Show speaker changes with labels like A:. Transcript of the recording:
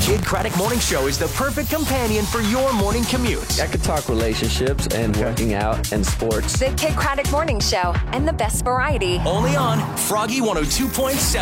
A: Kid Craddock Morning Show is the perfect companion for your morning commute.
B: I could talk relationships and working out and sports.
C: The Kid Craddock Morning Show and the best variety.
A: Only on Froggy 102.7.